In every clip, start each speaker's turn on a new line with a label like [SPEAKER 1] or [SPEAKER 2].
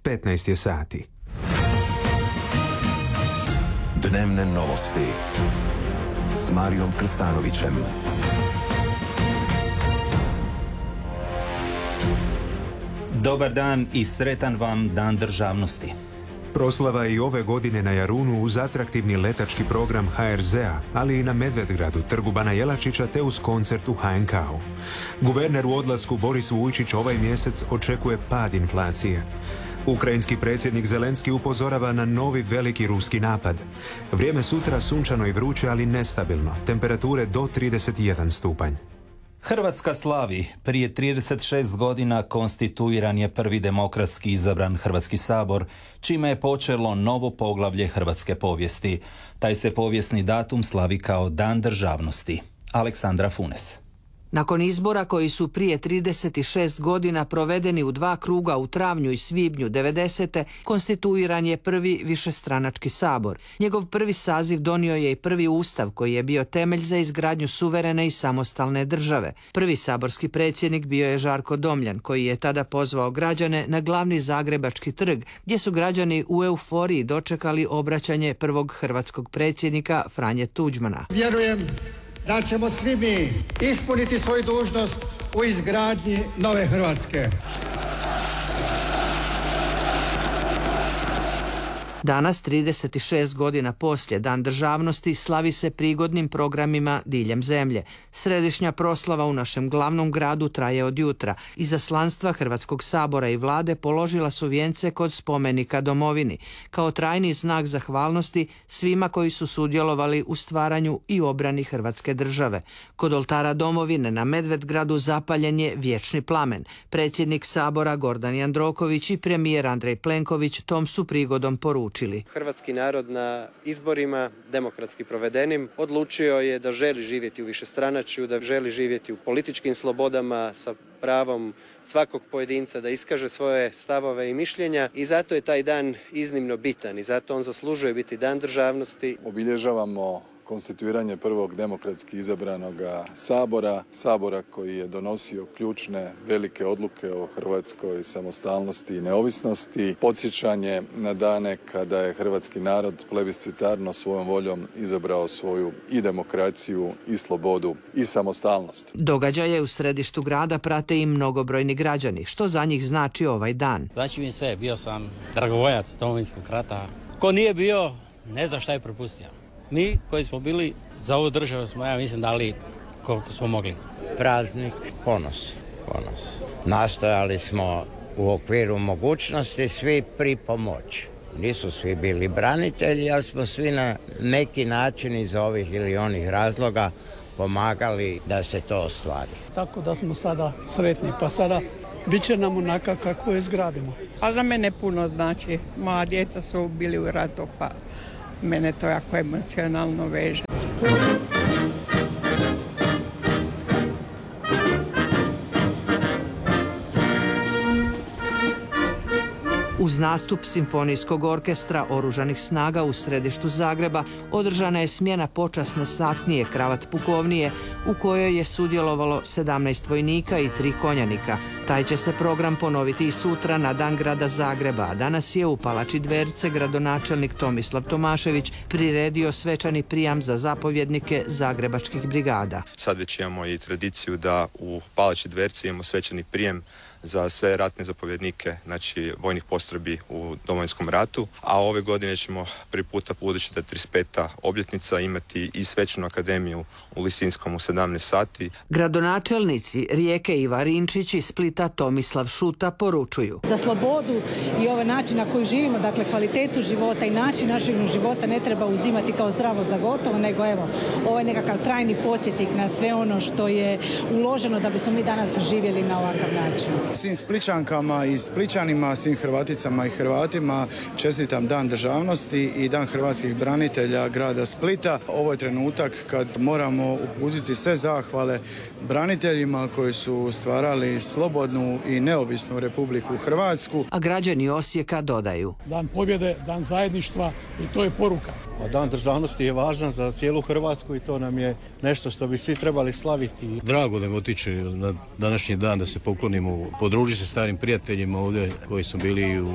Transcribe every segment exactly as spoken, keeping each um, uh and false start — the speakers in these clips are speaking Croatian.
[SPEAKER 1] petnaest je sati.
[SPEAKER 2] Dnevne novosti s Marijom Krstanovićem.
[SPEAKER 3] Dobar dan i sretan vam Dan državnosti.
[SPEAKER 1] Proslava i ove godine na Jarunu uz atraktivni letački program ha er zea, ali i na Medvedgradu, trgu Bana Jelačića te uz koncert u ha en ka-u. Guverner u odlasku Boris Vujčić ovaj mjesec očekuje pad inflacije. Ukrajinski predsjednik Zelenski upozorava na novi veliki ruski napad. Vrijeme sutra sunčano i vruće, ali nestabilno. Temperature do trideset jedan stupanj.
[SPEAKER 3] Hrvatska slavi. Prije trideset šest godina konstituiran je prvi demokratski izabran Hrvatski sabor, čime je počelo novo poglavlje hrvatske povijesti. Taj se povijesni datum slavi kao Dan državnosti. Aleksandra Funes.
[SPEAKER 4] Nakon izbora koji su prije trideset šest godina provedeni u dva kruga u travnju i svibnju devedesete. konstituiran je prvi višestranački sabor. Njegov prvi saziv donio je i prvi ustav koji je bio temelj za izgradnju suverene i samostalne države. Prvi saborski predsjednik bio je Žarko Domljan, koji je tada pozvao građane na glavni zagrebački trg, gdje su građani u euforiji dočekali obraćanje prvog hrvatskog predsjednika Franje Tuđmana.
[SPEAKER 5] Vjerujem da ćemo svi mi ispuniti svoju dužnost u izgradnji nove Hrvatske.
[SPEAKER 4] Danas, trideset šest godina poslije Dan državnosti, slavi se prigodnim programima diljem zemlje. Središnja proslava u našem glavnom gradu traje od jutra. Izaslanstva Hrvatskog sabora i vlade položila su vijence kod spomenika domovini, kao trajni znak zahvalnosti svima koji su sudjelovali u stvaranju i obrani Hrvatske države. Kod oltara domovine na Medvedgradu zapaljen je vječni plamen. Predsjednik sabora Gordan Jandroković i premijer Andrej Plenković tom su prigodom poručili.
[SPEAKER 6] Hrvatski narod na izborima, demokratski provedenim, odlučio je da želi živjeti u višestranačju, da želi živjeti u političkim slobodama sa pravom svakog pojedinca da iskaže svoje stavove i mišljenja i zato je taj dan iznimno bitan i zato on zaslužuje biti Dan državnosti.
[SPEAKER 7] Obilježavamo konstituiranje prvog demokratski izabranog sabora, sabora koji je donosio ključne velike odluke o hrvatskoj samostalnosti i neovisnosti, podsjećanje na dane kada je hrvatski narod plebiscitarno svojom voljom izabrao svoju i demokraciju i slobodu i samostalnost.
[SPEAKER 4] Događaje u središtu grada prate i mnogobrojni građani. Što za njih znači ovaj dan?
[SPEAKER 8] Znači mi sve, bio sam dragovoljac Domovinskog rata. Ko nije bio, ne zna šta je propustio. Mi koji smo bili za ovu državu smo, ja mislim, dali koliko smo mogli.
[SPEAKER 9] Praznik, ponos, ponos. Nastojali smo u okviru mogućnosti svi pripomoći. Nisu svi bili branitelji, ali smo svi na neki način iz ovih ili onih razloga pomagali da se to ostvari.
[SPEAKER 10] Tako da smo sada sretni, pa sada bit će nam onaka kako je izgradimo.
[SPEAKER 11] A za mene puno znači. Moja djeca su bili u ratu, pa mene to jako emocionalno veže.
[SPEAKER 4] Uz nastup Simfonijskog orkestra Oružanih snaga u središtu Zagreba održana je smjena počasne satnije Kravat pukovnije u kojoj je sudjelovalo sedamnaest vojnika i tri konjanika. Taj će se program ponoviti i sutra na Dan grada Zagreba, a danas je u Palači Dverce gradonačelnik Tomislav Tomašević priredio svečani prijam za zapovjednike zagrebačkih brigada.
[SPEAKER 12] Sad već imamo i tradiciju da u Palači Dverce imamo svečani prijem za sve ratne zapovjednike, znači vojnih postrojbi u Domovinskom ratu, a ove godine ćemo prvi puta, budući da je trideset peta obljetnica, imati i svečanu akademiju u Lisinskom u sedamnaest sati.
[SPEAKER 4] Gradonačelnici Rijeke Iva Rinčić i Splita Tomislav Šuta poručuju
[SPEAKER 13] da slobodu i ovaj način na koji živimo, dakle kvalitetu života i način našeg života ne treba uzimati kao zdravo za gotovo, nego evo, ovo je nekakav trajni podsjetnik na sve ono što je uloženo da bismo mi danas živjeli na ovakav način.
[SPEAKER 14] Svim Spličankama i Spličanima, svim Hrvaticama i Hrvatima čestitam Dan državnosti i Dan hrvatskih branitelja grada Splita. Ovo je trenutak kad moramo uputiti sve zahvale braniteljima koji su stvarali slobodnu i neovisnu Republiku Hrvatsku.
[SPEAKER 4] A građani Osijeka dodaju:
[SPEAKER 10] Dan pobjede, dan zajedništva i to je poruka.
[SPEAKER 15] A Dan državnosti je važan za cijelu Hrvatsku i to nam je nešto što bi svi trebali slaviti.
[SPEAKER 16] Drago da otići na današnji dan da se poklonimo, podružiti se starim prijateljima ovdje koji su bili u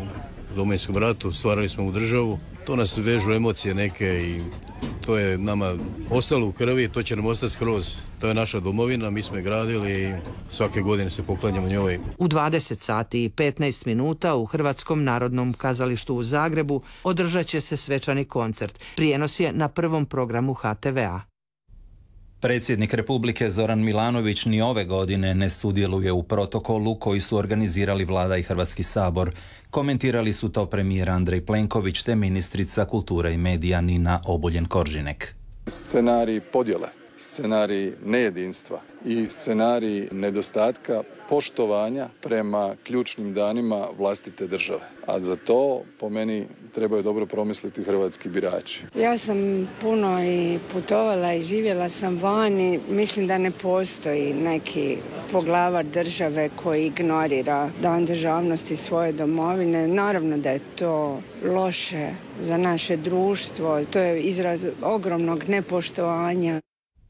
[SPEAKER 16] u Domovinskom ratu, stvarali smo u državu. To nas vežu emocije neke i to je nama ostalo u krvi, to će nam ostati skroz. To je naša domovina, mi smo je gradili i svake godine se poklanjamo njoj.
[SPEAKER 4] U dvadeset sati i petnaest minuta u Hrvatskom narodnom kazalištu u Zagrebu održat će se svečani koncert. Prijenos je na prvom programu ha te ve a.
[SPEAKER 3] Predsjednik Republike Zoran Milanović ni ove godine ne sudjeluje u protokolu koji su organizirali Vlada i Hrvatski sabor. Komentirali su to premijer Andrej Plenković te ministrica kulture i medija Nina Obuljen-Koržinek.
[SPEAKER 7] Scenarij podjele, scenarij nejedinstva i scenarij nedostatka poštovanja prema ključnim danima vlastite države. A za to, po meni, trebaju dobro promisliti hrvatski birači.
[SPEAKER 17] Ja sam puno i putovala i živjela sam vani. Mislim da ne postoji neki poglavar države koji ignorira Dan državnosti svoje domovine. Naravno da je to loše za naše društvo. To je izraz ogromnog nepoštovanja.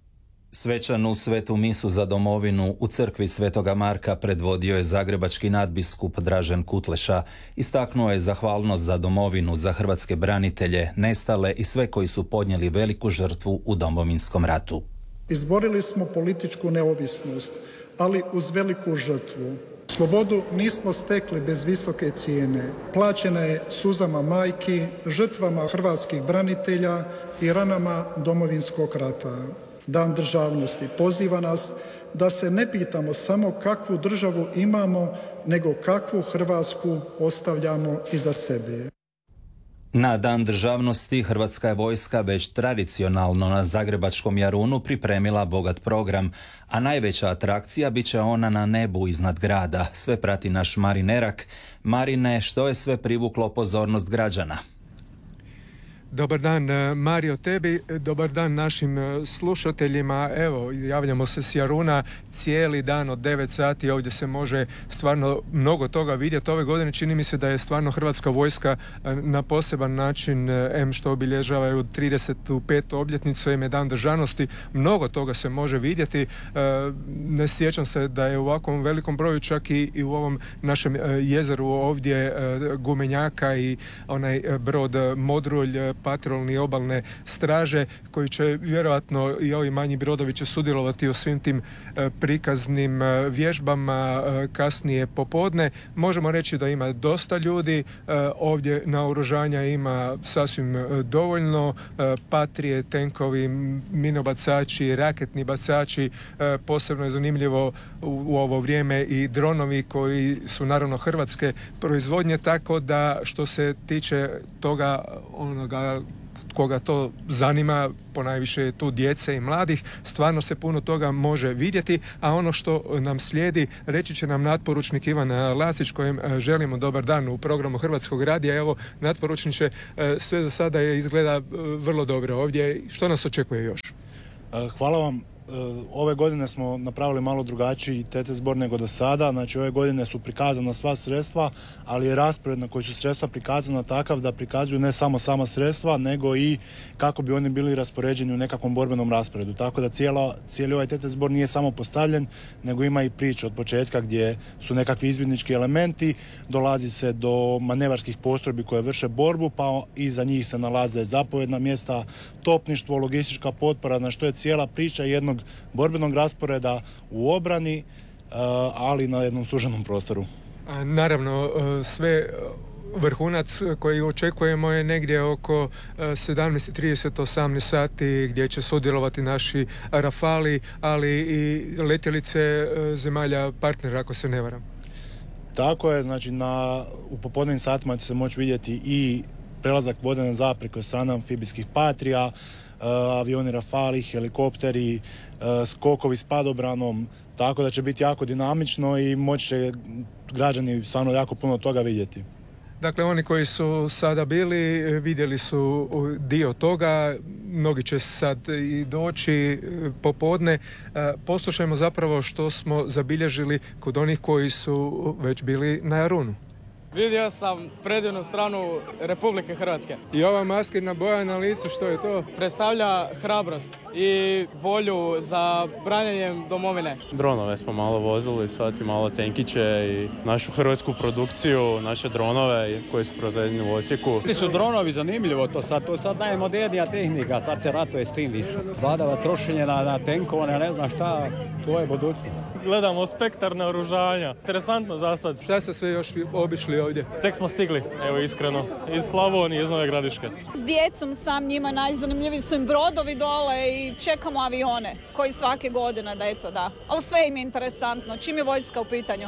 [SPEAKER 3] Svečanu svetu misu za domovinu u crkvi Svetoga Marka predvodio je zagrebački nadbiskup Dražen Kutleša. Istaknuo je zahvalnost za domovinu, za hrvatske branitelje, nestale i sve koji su podnijeli veliku žrtvu u Domovinskom ratu.
[SPEAKER 18] Izborili smo političku neovisnost, ali uz veliku žrtvu. Slobodu nismo stekli bez visoke cijene. Plaćena je suzama majki, žrtvama hrvatskih branitelja i ranama Domovinskog rata. Dan državnosti poziva nas da se ne pitamo samo kakvu državu imamo, nego kakvu Hrvatsku ostavljamo iza sebe.
[SPEAKER 3] Na Dan državnosti Hrvatska je vojska već tradicionalno na zagrebačkom Jarunu pripremila bogat program, a najveća atrakcija bit će ona na nebu iznad grada. Sve prati naš Marin Erak. Marine, što je sve privuklo pozornost građana?
[SPEAKER 19] Dobar dan Mario tebi, dobar dan našim slušateljima. Evo, javljamo se s Jaruna cijeli dan od devet sati, ovdje se može stvarno mnogo toga vidjeti. Ove godine čini mi se da je stvarno Hrvatska vojska na poseban način, em što obilježavaju trideset petu obljetnicu, em je Dan državnosti, mnogo toga se može vidjeti. Ne sjećam se da je u ovakvom velikom broju čak i, i u ovom našem jezeru ovdje gumenjaka i onaj brod Modrulj, patrolni obalne straže koji će vjerojatno i ovi manji brodovi će sudjelovati u svim tim e, prikaznim e, vježbama e, kasnije popodne. Možemo reći da ima dosta ljudi, e, ovdje naoružanja ima sasvim e, dovoljno, e, patrije, tenkovi, minobacači, raketni bacači, e, posebno je zanimljivo u, u ovo vrijeme i dronovi koji su naravno hrvatske proizvodnje, tako da što se tiče toga onoga koga to zanima, ponajviše je tu djece i mladih, stvarno se puno toga može vidjeti, a ono što nam slijedi reći će nam natporučnik Ivan Lasić, kojem želimo dobar dan u programu Hrvatskog radija. Evo, natporučniče, sve za sada je izgleda vrlo dobro ovdje. Što nas očekuje još?
[SPEAKER 15] Hvala vam. Ove godine smo napravili malo drugačiji te te zbor nego do sada. Znači, ove godine su prikazana sva sredstva, ali je raspored na koji su sredstva prikazana takav da prikazuju ne samo sama sredstva, nego i kako bi oni bili raspoređeni u nekakvom borbenom rasporedu. Tako da cijela, cijeli ovaj te te zbor nije samo postavljen, nego ima i priču od početka gdje su nekakvi izvidnički elementi, dolazi se do manevarskih postrojbi koje vrše borbu, pa iza njih se nalaze zapovjedna mjesta, topništvo, logistička potpora, znači to je cijela priča jednog borbenog rasporeda u obrani, ali na jednom suženom prostoru.
[SPEAKER 19] Naravno, sve vrhunac koji očekujemo je negdje oko sedamnaest trideset osamnaest sati gdje će sudjelovati naši Rafali, ali i letjelice zemalja partnera, ako se ne varam.
[SPEAKER 15] Tako je, znači na, u popodnevnim satima će se moći vidjeti i prelazak vodene zapreke od strane amfibijskih Patrija, uh, avioni Rafali, helikopteri, uh, skokovi s padobranom, tako da će biti jako dinamično i moći će građani stvarno jako puno toga vidjeti.
[SPEAKER 19] Dakle, oni koji su sada bili, vidjeli su dio toga, mnogi će sad i doći popodne. Poslušajmo zapravo što smo zabilježili kod onih koji su već bili na Jarunu.
[SPEAKER 20] Vidio sam predivnu stranu Republike Hrvatske.
[SPEAKER 19] I ova maskirna boja na licu, što je to?
[SPEAKER 20] Predstavlja hrabrost i volju za branjenjem domovine.
[SPEAKER 21] Dronove smo malo vozili, sad i malo tenkiće i našu hrvatsku produkciju, naše dronove koje su proizvedeni u Osijeku.
[SPEAKER 22] Ti su dronovi zanimljivo, to sad, to sad najmodernija tehnika, sad se ratuje s tim više. Vladava trošenje na, na tenkove, ne znam šta, to je budućnost.
[SPEAKER 20] Gledamo spektar naoružanja. Interesantno za sad.
[SPEAKER 19] Šta ste sve još obišli ovdje?
[SPEAKER 20] Tek smo stigli, evo iskreno, iz Slavonije, iz Nove Gradiške.
[SPEAKER 23] S djecom sam, njima najzanimljiviji su im brodovi dole i čekamo avione, koji svake godine, da eto da. Ali sve im je interesantno, čim je vojska u pitanju.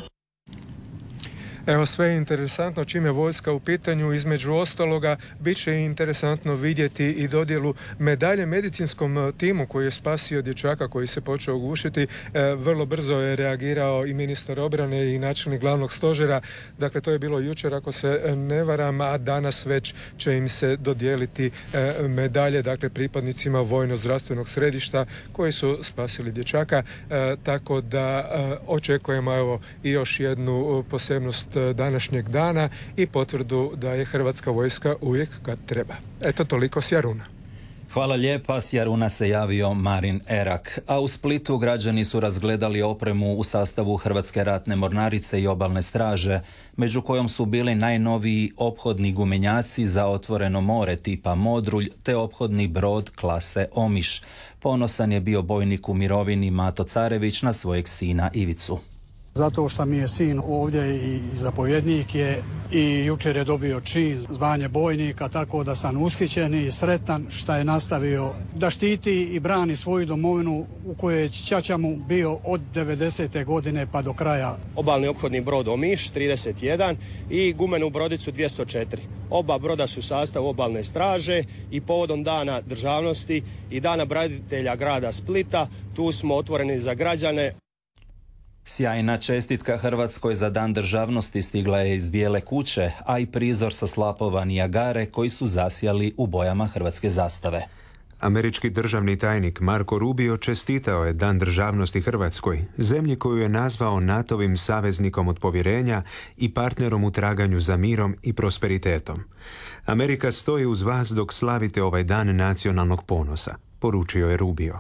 [SPEAKER 19] Evo, sve je interesantno čim je vojska u pitanju. Između ostaloga, bit će interesantno vidjeti i dodjelu medalje medicinskom timu koji je spasio dječaka koji se počeo gušiti. E, vrlo brzo je reagirao i ministar obrane i načelnik glavnog stožera. Dakle, to je bilo jučer, ako se ne varam, a danas već će im se dodijeliti e, medalje, dakle, pripadnicima vojno-zdravstvenog središta koji su spasili dječaka. E, tako da e, očekujemo evo i još jednu posebnost današnjeg dana i potvrdu da je Hrvatska vojska uvijek kad treba. Eto, toliko s Jaruna.
[SPEAKER 3] Hvala lijepa, s Jaruna se javio Marin Erak. A u Splitu građani su razgledali opremu u sastavu Hrvatske ratne mornarice i obalne straže, među kojom su bili najnoviji ophodni gumenjaci za otvoreno more tipa Modrulj te ophodni brod klase Omiš. Ponosan je bio bojnik u mirovini Mato Carević na svojeg sina Ivicu.
[SPEAKER 10] Zato što mi je sin ovdje i zapovjednik je i jučer je dobio čin, zvanje bojnika, tako da sam ushićen i sretan što je nastavio da štiti i brani svoju domovinu u kojoj je ćaća mu bio od devedesete godine pa do kraja.
[SPEAKER 24] Obalni ophodni brod Omiš trideset jedan i gumenu brodicu dvjesto četiri. Oba broda su u sastavu obalne straže i povodom Dana državnosti i Dana branitelja grada Splita tu smo otvoreni za građane.
[SPEAKER 3] Sjajna čestitka Hrvatskoj za Dan državnosti stigla je iz Bijele kuće, a i prizor sa slapova Nijagare koji su zasjali u bojama hrvatske zastave.
[SPEAKER 1] Američki državni tajnik Marko Rubio čestitao je Dan državnosti Hrvatskoj, zemlji koju je nazvao NATO-vim saveznikom od povjerenja i partnerom u traganju za mirom i prosperitetom. Amerika stoji uz vas dok slavite ovaj dan nacionalnog ponosa, poručio je Rubio.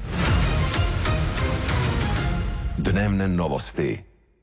[SPEAKER 2] Dnevne novosti.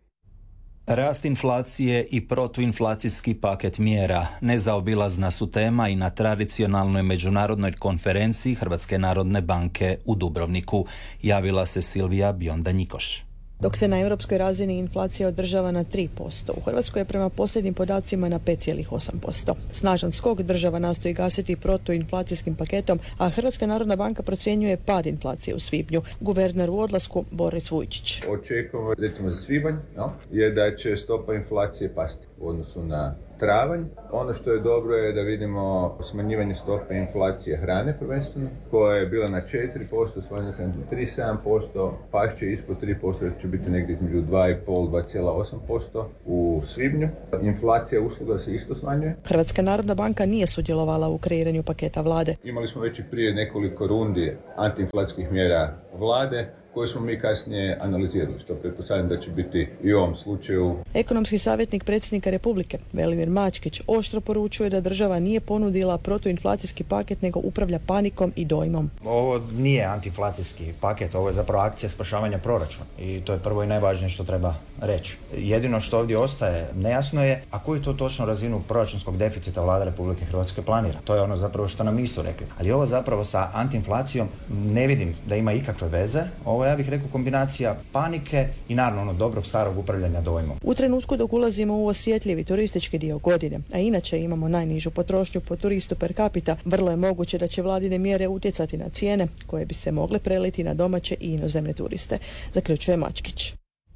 [SPEAKER 3] Rast inflacije i protuinflacijski paket mjera nezaobilazna su tema i na tradicionalnoj međunarodnoj konferenciji Hrvatske narodne banke u Dubrovniku. Javila se Silvija Bionda-Njikoš.
[SPEAKER 25] Dok se na europskoj razini inflacija održava na tri posto, u Hrvatskoj je prema posljednjim podacima na pet zarez osam posto. Snažan skok država nastoji gasiti protuinflacijskim paketom, a Hrvatska narodna banka procjenjuje pad inflacije u svibnju. Guverner u odlasku Boris Vujčić.
[SPEAKER 26] Očekujemo, recimo za svibanj, no, je da će stopa inflacije pasti u odnosu na travanj. Ono što je dobro je da vidimo smanjivanje stope inflacije hrane prvenstveno, koja je bila na četiri posto, smanjila se na tri zarez sedam posto, pašće ispod tri posto, će biti negdje između dva zarez pet do dva zarez osam posto u svibnju. Inflacija usluga se isto smanjuje.
[SPEAKER 25] Hrvatska narodna banka nije sudjelovala u kreiranju paketa vlade.
[SPEAKER 26] Imali smo već i prije nekoliko rundi antiinflacijskih mjera vlade, koje smo mi kasnije analizirali, što pretpostavljam da će biti i u ovom slučaju.
[SPEAKER 25] Ekonomski savjetnik predsjednika Republike, Velimir Mačkić, oštro poručuje da država nije ponudila protuinflacijski paket, nego upravlja panikom i dojmom.
[SPEAKER 27] Ovo nije antiinflacijski paket, ovo je zapravo akcija spašavanja proračuna i to je prvo i najvažnije što treba reći. Jedino što ovdje ostaje nejasno je, a koju to točno razinu proračunskog deficita vlada Republike Hrvatske planira. To je ono zapravo što nam nisu rekli. Ali ovo zapravo sa antiinflacijom ne vidim da ima ikakve veze. Ovo ja bih rekao kombinacija panike i naravno ono dobrog starog upravljanja dojmom.
[SPEAKER 25] U trenutku dok ulazimo u osjetljivi turistički dio godine, a inače imamo najnižu potrošnju po turistu per capita, vrlo je moguće da će vladine mjere utjecati na cijene koje bi se mogle preliti na domaće i inozemne turiste, zaključuje Mačkić.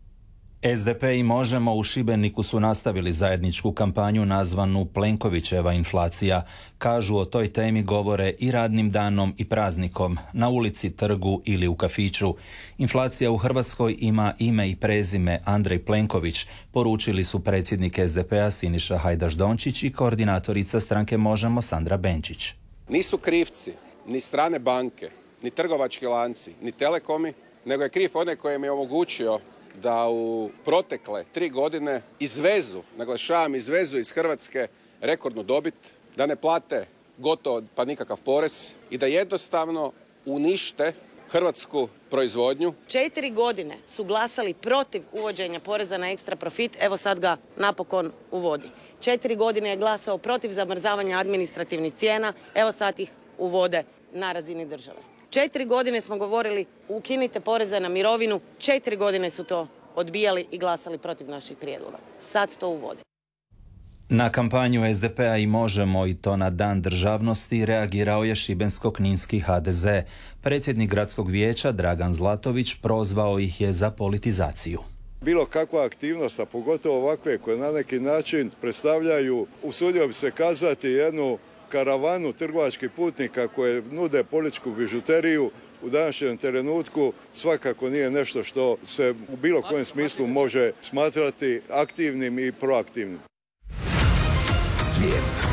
[SPEAKER 3] S D P i Možemo u Šibeniku su nastavili zajedničku kampanju nazvanu Plenkovićeva inflacija. Kažu o toj temi govore i radnim danom i praznikom, na ulici, trgu ili u kafiću. Inflacija u Hrvatskoj ima ime i prezime Andrej Plenković, poručili su predsjednik S D P-a Siniša Hajdaš-Dončić i koordinatorica stranke Možemo Sandra Benčić.
[SPEAKER 28] Nisu krivci ni strane banke, ni trgovački lanci, ni telekomi, nego je kriv onaj koji im je omogućio da u protekle tri godine izvezu, naglašavam izvezu iz Hrvatske rekordnu dobit, da ne plate gotovo pa nikakav porez i da jednostavno unište hrvatsku proizvodnju.
[SPEAKER 5] Četiri godine su glasali protiv uvođenja poreza na ekstra profit, evo sad ga napokon uvodi. Četiri godine je glasao protiv zamrzavanja administrativnih cijena, evo sad ih uvode na razini države. Četiri godine smo govorili ukinite poreze na mirovinu, četiri godine su to odbijali i glasali protiv naših prijedloga. Sad to uvode.
[SPEAKER 3] Na kampanju es de pe-a i Možemo, i to na Dan državnosti, reagirao je šibensko-kninski ha de ze. Predsjednik gradskog vijeća Dragan Zlatović prozvao ih je za politizaciju.
[SPEAKER 6] Bilo kakva aktivnost, a pogotovo ovakve koje na neki način predstavljaju, usudio bi se kazati, jednu karavanu trgovačkih putnika koje nude političku bižuteriju, u današnjem trenutku svakako nije nešto što se u bilo kojem smislu može smatrati aktivnim i proaktivnim.
[SPEAKER 2] Svijet.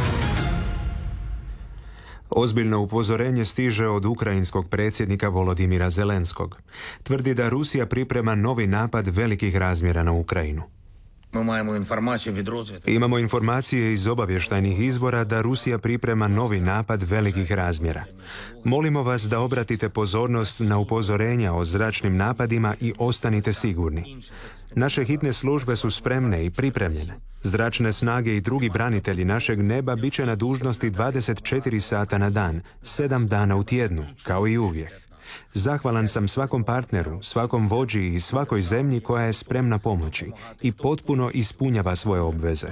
[SPEAKER 1] Ozbiljno upozorenje stiže od ukrajinskog predsjednika Volodimira Zelenskog. Tvrdi da Rusija priprema novi napad velikih razmjera na Ukrajinu. Imamo informacije iz obavještajnih izvora da Rusija priprema novi napad velikih razmjera. Molimo vas da obratite pozornost na upozorenja o zračnim napadima i ostanite sigurni. Naše hitne službe su spremne i pripremljene. Zračne snage i drugi branitelji našeg neba bit će na dužnosti dvadeset četiri sata na dan, sedam dana u tjednu, kao i uvijek. Zahvalan sam svakom partneru, svakom vođi i svakoj zemlji koja je spremna pomoći i potpuno ispunjava svoje obveze.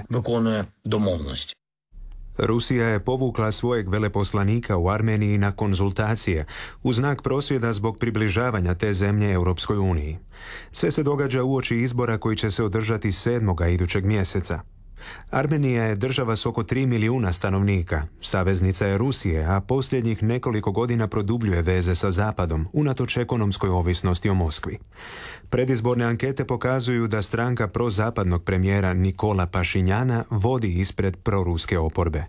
[SPEAKER 1] Rusija je povukla svojeg veleposlanika u Armeniji na konzultacije u znak prosvjeda zbog približavanja te zemlje Europskoj uniji. Sve se događa uoči izbora koji će se održati sedmoga idućeg mjeseca. Armenija je država s oko tri milijuna stanovnika, saveznica je Rusije, a posljednjih nekoliko godina produbljuje veze sa Zapadom, unatoč ekonomskoj ovisnosti o Moskvi. Predizborne ankete pokazuju da stranka prozapadnog premijera Nikola Pašinjana vodi ispred proruske oporbe.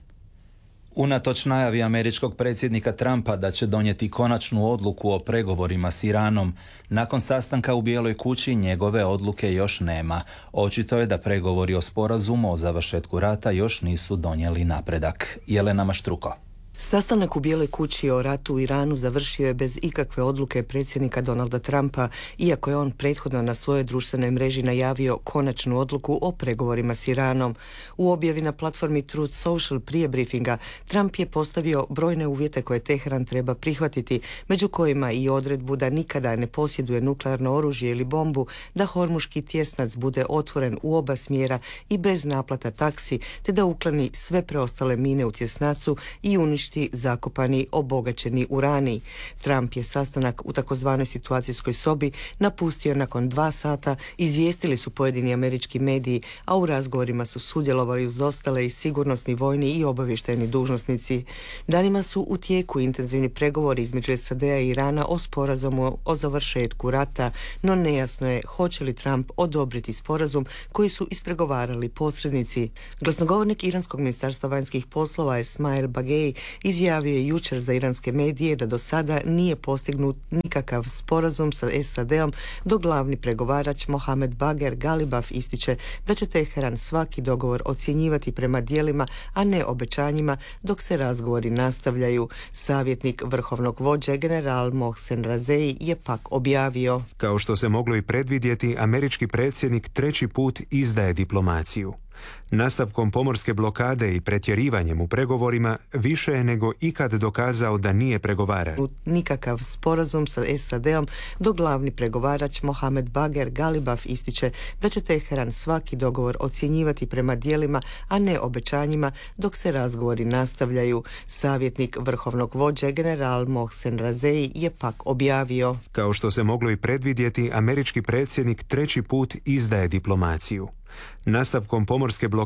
[SPEAKER 3] Unatoč najavi američkog predsjednika Trumpa da će donijeti konačnu odluku o pregovorima s Iranom, nakon sastanka u Bijeloj kući njegove odluke još nema. Očito je da pregovori o sporazumu o završetku rata još nisu donijeli napredak. Jelena Maštruko.
[SPEAKER 8] Sastanak u Bijeloj kući o ratu u Iranu završio je bez ikakve odluke predsjednika Donalda Trumpa, iako je on prethodno na svojoj društvenoj mreži najavio konačnu odluku o pregovorima s Iranom. U objavi na platformi Truth Social prije briefinga Trump je postavio brojne uvjete koje Teheran treba prihvatiti, među kojima i odredbu da nikada ne posjeduje nuklearno oružje ili bombu, da Hormuški tjesnac bude otvoren u oba smjera i bez naplata taksi, te da ukloni sve preostale mine u tjesnacu i uništi zakopani obogaćeni urani. Trump je sastanak u takozvanoj situacijskoj sobi napustio nakon dva sata, izvijestili su pojedini američki mediji, a u razgovorima su sudjelovali uz ostale i sigurnosni, vojni i obavještajni dužnosnici. Danima su u tijeku intenzivni pregovori između es a de-a i Irana o sporazumu o završetku rata, no nejasno je hoće li Trump odobriti sporazum koji su ispregovarali posrednici. Glasnogovornik iranskog ministarstva vanjskih poslova Esmail Bagej izjavio je jučer za iranske medije da do sada nije postignut nikakav sporazum sa es a de-om, dok glavni pregovarač Mohamed Bager Galibaf ističe da će Teheran svaki dogovor ocjenjivati prema djelima, a ne obećanjima, dok se razgovori nastavljaju. Savjetnik vrhovnog vođe general Mohsen Razei je pak objavio:
[SPEAKER 1] Kao što se moglo i predvidjeti, američki predsjednik treći put izdaje diplomaciju. Nastavkom pomorske blokade i pretjerivanjem u pregovorima više je nego ikad dokazao da nije pregovaran.
[SPEAKER 8] Nikakav sporazum sa es a de-om, dok glavni pregovarač Mohamed Bager Galibaf ističe da će Teheran svaki dogovor ocjenjivati prema djelima, a ne obećanjima, dok se razgovori nastavljaju. Savjetnik vrhovnog vođe general Mohsen Razei je pak objavio:
[SPEAKER 1] Kao što se moglo i predvidjeti, američki predsjednik treći put izdaje diplomaciju. Nastavkom pomorske blokade